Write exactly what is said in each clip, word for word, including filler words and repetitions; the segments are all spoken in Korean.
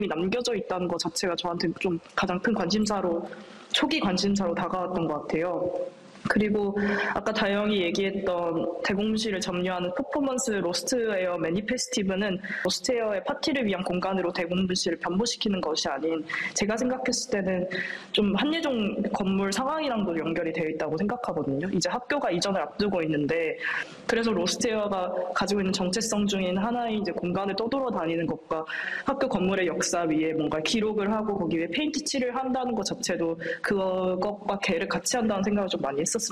남겨져 있다는 것 자체가 저한테 좀 가장 큰 관심사로, 초기 관심사로 다가왔던 것 같아요. 그리고 아까 다영이 얘기했던 대공무실을 점유하는 퍼포먼스 로스트웨어 매니페스티브는 로스트웨어의 파티를 위한 공간으로 대공무실을 변모시키는 것이 아닌, 제가 생각했을 때는 좀 한예종 건물 상황이랑도 연결이 되어 있다고 생각하거든요. 이제 학교가 이전을 앞두고 있는데, 그래서 로스트웨어가 가지고 있는 정체성 중인 하나의 이제 공간을 떠돌아다니는 것과 학교 건물의 역사 위에 뭔가 기록을 하고 거기 위에 페인트 칠을 한다는 것 자체도 그것과 개를 같이 한다는 생각을 좀 많이 했었습니다.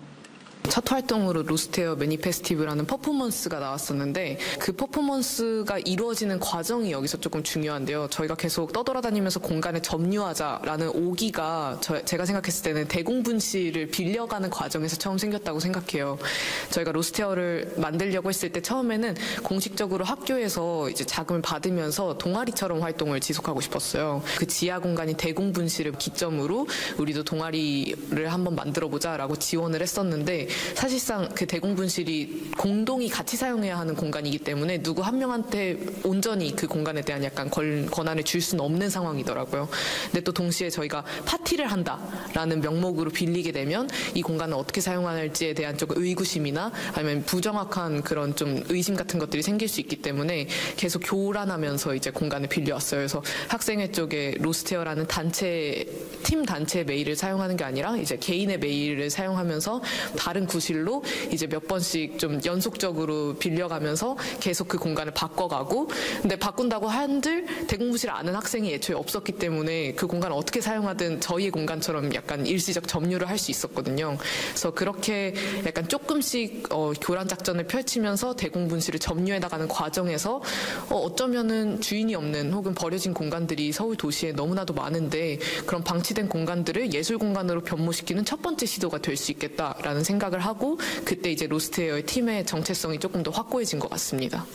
첫 활동으로 로스트웨어 매니페스티브라는 퍼포먼스가 나왔었는데, 그 퍼포먼스가 이루어지는 과정이 여기서 조금 중요한데요. 저희가 계속 떠돌아다니면서 공간을 점유하자라는 오기가 저, 제가 생각했을 때는 대공분실을 빌려가는 과정에서 처음 생겼다고 생각해요. 저희가 로스트웨어를 만들려고 했을 때 처음에는 공식적으로 학교에서 이제 자금을 받으면서 동아리처럼 활동을 지속하고 싶었어요. 그 지하 공간이 대공분실을 기점으로 우리도 동아리를 한번 만들어보자라고 지원을 했었는데, 사실상 그 대공분실이 공동이 같이 사용해야 하는 공간이기 때문에 누구 한 명한테 온전히 그 공간에 대한 약간 권, 권한을 줄 수는 없는 상황이더라고요. 근데 또 동시에 저희가 파티를 한다라는 명목으로 빌리게 되면 이 공간을 어떻게 사용할지에 대한 조금 의구심이나 아니면 부정확한 그런 좀 의심 같은 것들이 생길 수 있기 때문에 계속 교란하면서 이제 공간을 빌려왔어요. 그래서 학생회 쪽에 로스트웨어라는 단체, 팀 단체 메일을 사용하는 게 아니라 이제 개인의 메일을 사용하면서 다른 구실로 이제 몇 번씩 좀 연속적으로 빌려가면서 계속 그 공간을 바꿔가고, 근데 바꾼다고 한들 대공무실을 아는 학생이 애초에 없었기 때문에 그 공간을 어떻게 사용하든 저희의 공간처럼 약간 일시적 점유를 할 수 있었거든요. 그래서 그렇게 약간 조금씩 어, 교란 작전을 펼치면서 대공분실을 점유해 나가는 과정에서 어, 어쩌면은 주인이 없는 혹은 버려진 공간들이 서울 도시에 너무나도 많은데, 그런 방치된 공간들을 예술 공간으로 변모시키는 첫 번째 시도가 될 수 있겠다라는 생각을 하고, 그때 이제 로스트웨어의 팀의 정체성이 조금 더 확고해진 것 같습니다.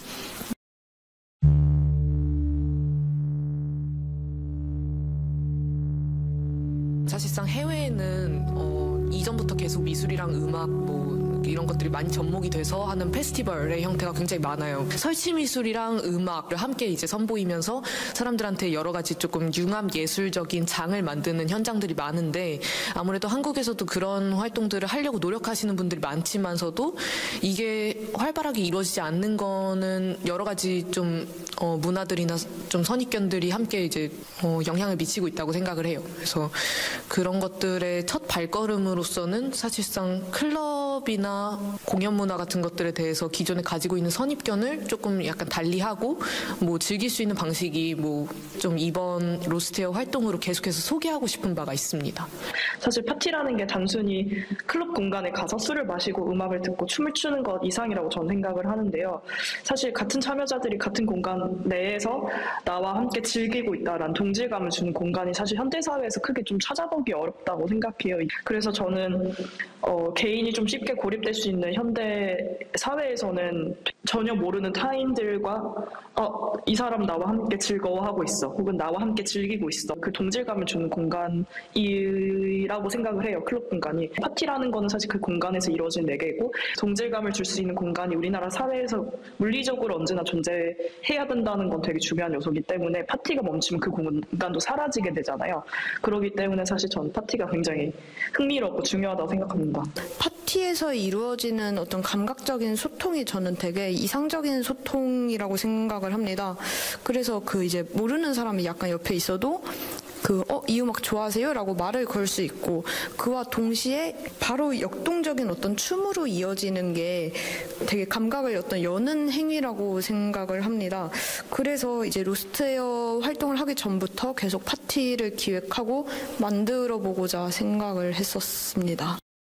사실상 해외에는 어, 이전부터 계속 미술이랑 음악 뭐 이런 것들이 많이 접목이 돼서 하는 페스티벌의 형태가 굉장히 많아요. 설치미술이랑 음악을 함께 이제 선보이면서 사람들한테 여러 가지 조금 융합 예술적인 장을 만드는 현장들이 많은데, 아무래도 한국에서도 그런 활동들을 하려고 노력하시는 분들이 많지만서도 이게 활발하게 이루어지지 않는 거는 여러 가지 좀 어, 문화들이나 좀 선입견들이 함께 이제 어, 영향을 미치고 있다고 생각을 해요. 그래서 그런 것들의 첫 발걸음으로서는 사실상 클럽이나 공연 문화 같은 것들에 대해서 기존에 가지고 있는 선입견을 조금 약간 달리하고 뭐 즐길 수 있는 방식이 뭐 좀 이번 로스트웨어 활동으로 계속해서 소개하고 싶은 바가 있습니다. 사실 파티라는 게 단순히 클럽 공간에 가서 술을 마시고 음악을 듣고 춤을 추는 것 이상이라고 저는 생각을 하는데요. 사실 같은 참여자들이 같은 공간 내에서 나와 함께 즐기고 있다라는 동질감을 주는 공간이 사실 현대사회에서 크게 좀 찾아보기 어렵다고 생각해요. 그래서 저는 어, 개인이 좀 쉽게 고립될 수 있는 현대 사회에서는 전혀 모르는 타인들과 어, 이 사람 나와 함께 즐거워하고 있어, 혹은 나와 함께 즐기고 있어, 그 동질감을 주는 공간이라고 생각을 해요. 클럽 공간이. 파티라는 거는 사실 그 공간에서 이루어진 내게고, 동질감을 줄 수 있는 공간이 우리나라 사회에서 물리적으로 언제나 존재해야 된다는 건 되게 중요한 요소이기 때문에 파티가 멈추면 그 공간도 사라지게 되잖아요. 그렇기 때문에 사실 저는 파티가 굉장히 흥미롭고 중요하다고 생각합니다. 파티에서 이루어지는 어떤 감각적인 소통이 저는 되게 이상적인 소통이라고 생각을 합니다. 그래서 그 이제 모르는 사람이 약간 옆에 있어도 그, 어, 이 음악 좋아하세요? 라고 말을 걸 수 있고, 그와 동시에 바로 역동적인 어떤 춤으로 이어지는 게 되게 감각을 어떤 여는 행위라고 생각을 합니다. 그래서 이제 로스트웨어 활동을 하기 전부터 계속 파티를 기획하고 만들어 보고자 생각을 했었습니다.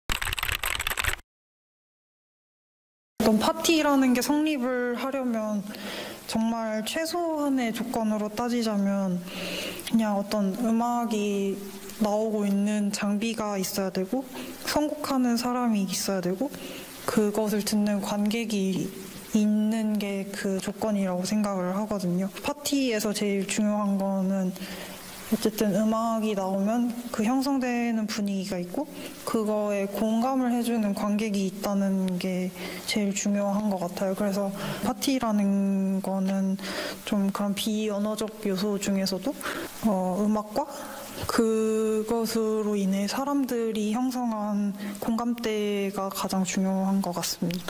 어떤 파티라는 게 성립을 하려면 정말 최소한의 조건으로 따지자면 그냥 어떤 음악이 나오고 있는 장비가 있어야 되고, 선곡하는 사람이 있어야 되고, 그것을 듣는 관객이 있는 게 그 조건이라고 생각을 하거든요. 파티에서 제일 중요한 거는 어쨌든 음악이 나오면 그 형성되는 분위기가 있고 그거에 공감을 해주는 관객이 있다는 게 제일 중요한 것 같아요. 그래서 파티라는 거는 좀 그런 비언어적 요소 중에서도 어, 음악과 그것으로 인해 사람들이 형성한 공감대가 가장 중요한 것 같습니다.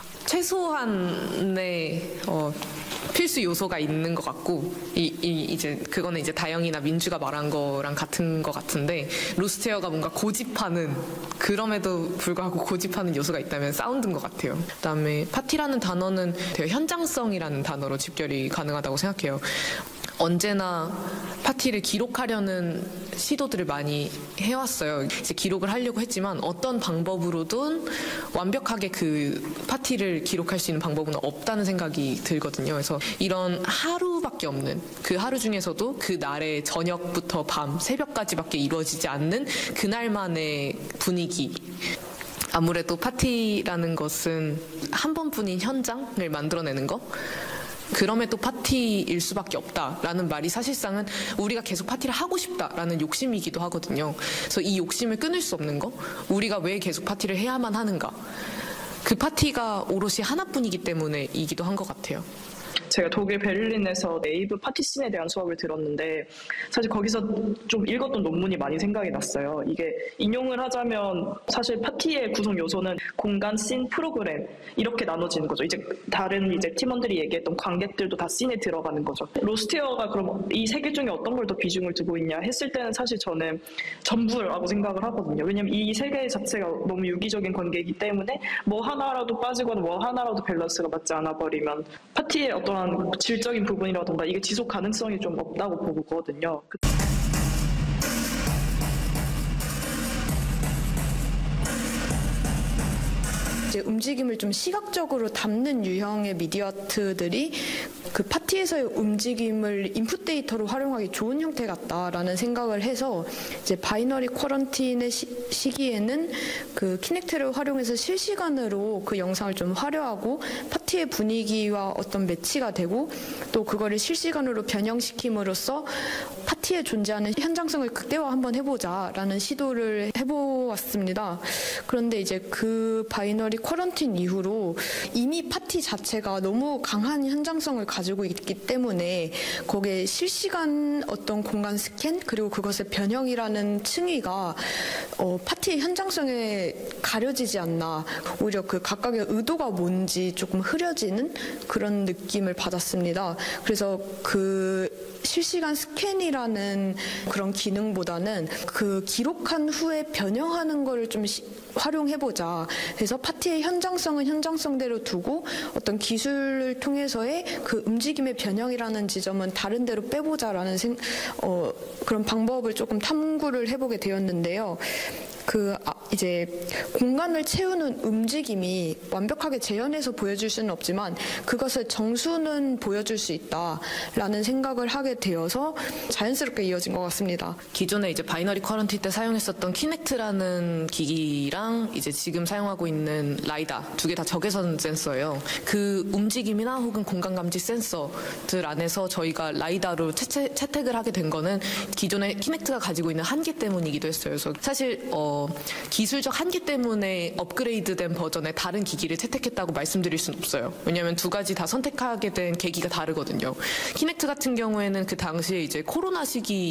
최소한의 어, 필수 요소가 있는 것 같고 이, 이 이제 그거는 이제 다영이나 민주가 말한 거랑 같은 것 같은데 로스테어가 뭔가 고집하는 그럼에도 불구하고 고집하는 요소가 있다면 사운드인 것 같아요. 그다음에 파티라는 단어는 되게 현장성이라는 단어로 집결이 가능하다고 생각해요. 언제나 파티를 기록하려는 시도들을 많이 해왔어요. 이제 기록을 하려고 했지만 어떤 방법으로든 완벽하게 그 파티를 기록할 수 있는 방법은 없다는 생각이 들거든요. 그래서 이런 하루밖에 없는 그 하루 중에서도 그 날의 저녁부터 밤, 새벽까지밖에 이루어지지 않는 그날만의 분위기. 아무래도 파티라는 것은 한 번뿐인 현장을 만들어내는 거. 그럼에도 파티일 수밖에 없다라는 말이 사실상은 우리가 계속 파티를 하고 싶다라는 욕심이기도 하거든요. 그래서 이 욕심을 끊을 수 없는 거, 우리가 왜 계속 파티를 해야만 하는가. 그 파티가 오롯이 하나뿐이기 때문에이기도 한 것 같아요. 제가 독일 베를린에서 네이브 파티 씬에 대한 수업을 들었는데 사실 거기서 좀 읽었던 논문이 많이 생각이 났어요. 이게 인용을 하자면 사실 파티의 구성 요소는 공간, 씬, 프로그램 이렇게 나눠지는 거죠. 이제 다른 이제 팀원들이 얘기했던 관객들도 다 씬에 들어가는 거죠. 로스테어가 그럼 이 세 개 중에 어떤 걸 더 비중을 두고 있냐 했을 때는 사실 저는 전부라고 생각을 하거든요. 왜냐면 이 세 개 자체가 너무 유기적인 관계이기 때문에 뭐 하나라도 빠지거나 뭐 하나라도 밸런스가 맞지 않아 버리면 파티의 어떠한 질적인 부분이라던가 이게 지속 가능성이 좀 없다고 보거든요. 이제 움직임을 좀 시각적으로 담는 유형의 미디어 아트들이 그 파티에서의 움직임을 인풋 데이터로 활용하기 좋은 형태 같다라는 생각을 해서 이제 바이너리 쿼런틴의 시, 시기에는 그 키넥트를 활용해서 실시간으로 그 영상을 좀 화려하고 파티의 분위기와 어떤 매치가 되고 또 그거를 실시간으로 변형시킴으로써 파티에 존재하는 현장성을 극대화 한번 해보자라는 시도를 해보았습니다. 그런데 이제 그 바이너리 쿼런틴 이후로 이미 파티 자체가 너무 강한 현장성을 가지고 있기 때문에 거기에 실시간 어떤 공간 스캔 그리고 그것의 변형이라는 층위가 어, 파티의 현장성에 가려지지 않나 오히려 그 각각의 의도가 뭔지 조금 흐려지는 그런 느낌을 받았습니다. 그래서 그 실시간 스캔이라는 그런 기능보다는 그 기록한 후에 변형하는 거를 좀 시, 활용해보자. 그래서 파티의 현장성은 현장성대로 두고 어떤 기술을 통해서의 그 움직임의 변형이라는 지점은 다른 데로 빼보자라는 생, 어, 그런 방법을 조금 탐구를 해보게 되었는데요. 그 아, 이제 공간을 채우는 움직임이 완벽하게 재현해서 보여줄 수는 없지만 그것의 정수는 보여줄 수 있다라는 생각을 하게 되어서 자연스럽게 이어진 것 같습니다. 기존에 이제 바이너리 쿼런틴 때 사용했었던 키넥트라는 기기랑 이제 지금 사용하고 있는 라이다 두 개 다 적외선 센서예요. 그 움직임이나 혹은 공간 감지 센서들 안에서 저희가 라이다로 채택, 채택을 하게 된 거는 기존에 키넥트가 가지고 있는 한계 때문이기도 했어요. 그래서 사실 어 기술적 한계 때문에 업그레이드된 버전의 다른 기기를 채택했다고 말씀드릴 수는 없어요. 왜냐하면 두 가지 다 선택하게 된 계기가 다르거든요. 키넥트 같은 경우에는 그 당시에 이제 코로나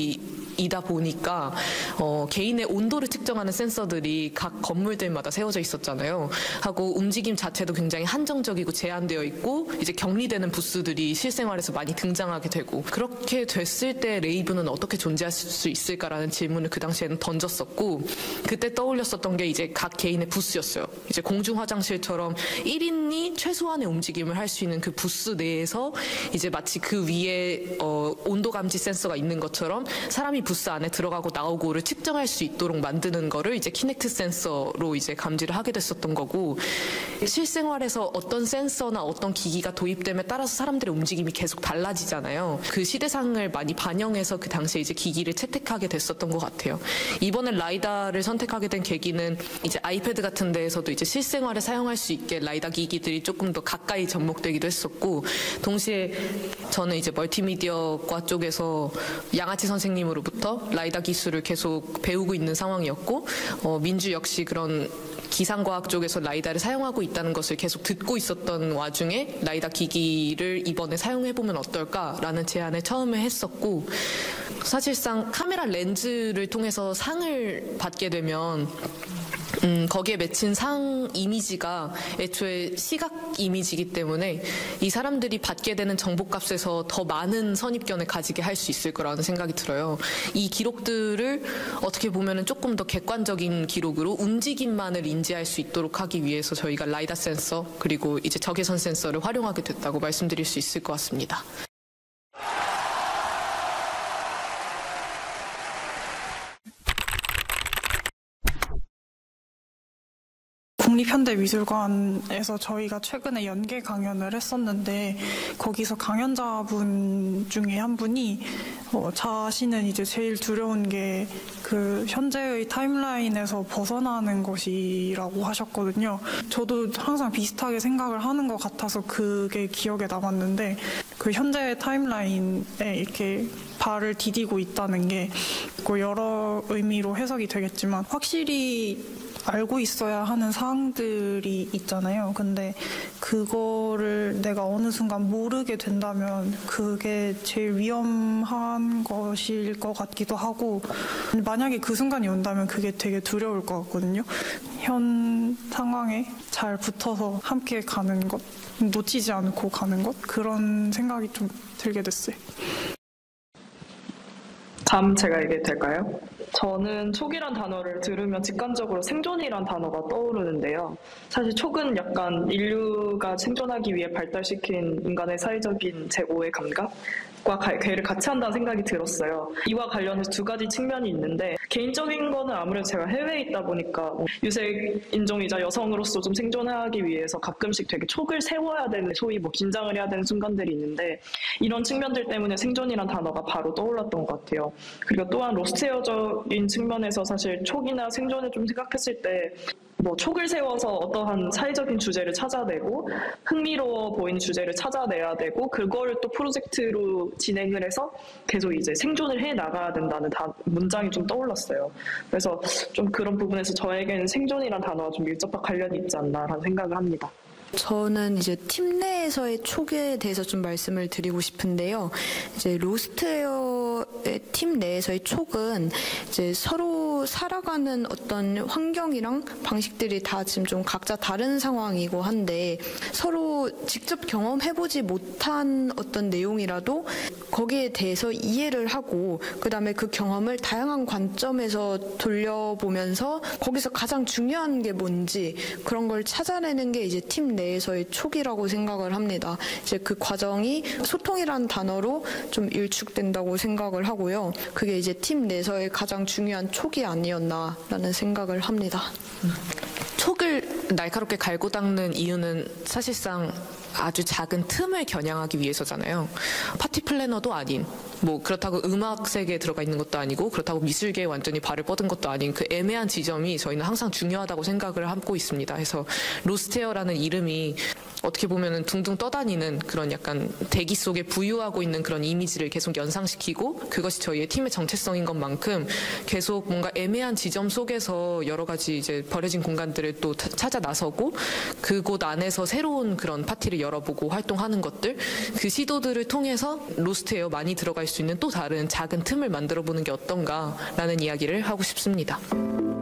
시기이다 보니까 어, 개인의 온도를 측정하는 센서들이 각 건물들마다 세워져 있었잖아요. 하고 움직임 자체도 굉장히 한정적이고 제한되어 있고 이제 격리되는 부스들이 실생활에서 많이 등장하게 되고 그렇게 됐을 때 레이브는 어떻게 존재할 수 있을까라는 질문을 그 당시에는 던졌었고 그때 떠올렸었던 게 이제 각 개인의 부스였어요. 이제 공중 화장실처럼 일 인이 최소한의 움직임을 할 수 있는 그 부스 내에서 이제 마치 그 위에 어, 온도 감지 센서가 있는 것처럼 사람이 부스 안에 들어가고 나오고를 측정할 수 있도록 만드는 거를 이제 키넥트 센서로 이제 감지를 하게 됐었던 거고 실생활에서 어떤 센서나 어떤 기기가 도입됨에 따라서 사람들의 움직임이 계속 달라지잖아요. 그 시대상을 많이 반영해서 그 당시에 이제 기기를 채택하게 됐었던 것 같아요. 이번에 라이다를 선택하게 된 계기는 이제 아이패드 같은 데에서도 이제 실생활에 사용할 수 있게 라이다 기기들이 조금 더 가까이 접목되기도 했었고 동시에 저는 이제 멀티미디어과 쪽에서 양아치 선생님으로부터 때부터 라이다 기술을 계속 배우고 있는 상황이었고 어, 민주 역시 그런 기상과학 쪽에서 라이다를 사용하고 있다는 것을 계속 듣고 있었던 와중에 라이다 기기를 이번에 사용해보면 어떨까라는 제안을 처음에 했었고 사실상 카메라 렌즈를 통해서 상을 받게 되면 음, 거기에 맺힌 상 이미지가 애초에 시각 이미지이기 때문에 이 사람들이 받게 되는 정보값에서 더 많은 선입견을 가지게 할 수 있을 거라는 생각이 들어요. 이 기록들을 어떻게 보면 조금 더 객관적인 기록으로 움직임만을 인지할 수 있도록 하기 위해서 저희가 라이다 센서 그리고 이제 적외선 센서를 활용하게 됐다고 말씀드릴 수 있을 것 같습니다. 국립현대미술관에서 저희가 최근에 연계 강연을 했었는데 거기서 강연자분 중에 한 분이 어, 자신은 이제 제일 두려운 게 그 현재의 타임라인에서 벗어나는 것이라고 하셨거든요. 저도 항상 비슷하게 생각을 하는 것 같아서 그게 기억에 남았는데 그 현재의 타임라인에 이렇게 발을 디디고 있다는 게 여러 의미로 해석이 되겠지만 확실히 알고 있어야 하는 사항들이 있잖아요. 근데 그거를 내가 어느 순간 모르게 된다면 그게 제일 위험한 것일 것 같기도 하고 만약에 그 순간이 온다면 그게 되게 두려울 것 같거든요. 현 상황에 잘 붙어서 함께 가는 것, 놓치지 않고 가는 것 그런 생각이 좀 들게 됐어요. 다음 제가 얘기해도 될까요? 저는 촉이란 단어를 들으면 직관적으로 생존이란 단어가 떠오르는데요. 사실 촉은 약간 인류가 생존하기 위해 발달시킨 인간의 사회적인 제오의 감각과 괴를 같이 한다는 생각이 들었어요. 이와 관련해서 두 가지 측면이 있는데 개인적인 거는 아무래도 제가 해외에 있다 보니까 유색 인종이자 여성으로서 좀 생존하기 위해서 가끔씩 되게 촉을 세워야 되는 소위 뭐 긴장을 해야 되는 순간들이 있는데 이런 측면들 때문에 생존이란 단어가 바로 떠올랐던 것 같아요. 그리고 또한 로스트웨어적인 측면에서 사실 촉이나 생존을 좀 생각했을 때 뭐 촉을 세워서 어떠한 사회적인 주제를 찾아내고 흥미로워 보이는 주제를 찾아내야 되고 그걸 또 프로젝트로 진행을 해서 계속 이제 생존을 해 나가야 된다는 다, 문장이 좀 떠올랐어요. 그래서 좀 그런 부분에서 저에게는 생존이란 단어가 좀 밀접한 관련이 있지 않나라는 생각을 합니다. 저는 이제 팀 내에서의 촉에 대해서 좀 말씀을 드리고 싶은데요. 이제 로스트웨어의 팀 내에서의 촉은 이제 서로 살아가는 어떤 환경이랑 방식들이 다 지금 좀 각자 다른 상황이고 한데 서로 직접 경험해보지 못한 어떤 내용이라도 거기에 대해서 이해를 하고 그다음에 그 경험을 다양한 관점에서 돌려보면서 거기서 가장 중요한 게 뭔지 그런 걸 찾아내는 게 이제 팀 내에서의 촉이라고 생각을 합니다. 이제 그 과정이 소통이라는 단어로 좀 일축된다고 생각을 하고요. 그게 이제 팀 내에서의 가장 중요한 촉이 아니었나라는 생각을 합니다. 촉을 날카롭게 갈고 닦는 이유는 사실상 아주 작은 틈을 겨냥하기 위해서잖아요. 파티 플래너도 아닌, 뭐 그렇다고 음악 세계에 들어가 있는 것도 아니고 그렇다고 미술계에 완전히 발을 뻗은 것도 아닌 그 애매한 지점이 저희는 항상 중요하다고 생각을 하고 있습니다. 그래서 로스트웨어라는 이름이 어떻게 보면은 둥둥 떠다니는 그런 약간 대기 속에 부유하고 있는 그런 이미지를 계속 연상시키고 그것이 저희의 팀의 정체성인 것만큼 계속 뭔가 애매한 지점 속에서 여러 가지 이제 버려진 공간들을 또 찾아 나서고 그곳 안에서 새로운 그런 파티를 열어보고 활동하는 것들 그 시도들을 통해서 로스트웨어 많이 들어갈 수 있는 또 다른 작은 틈을 만들어보는 게 어떤가라는 이야기를 하고 싶습니다.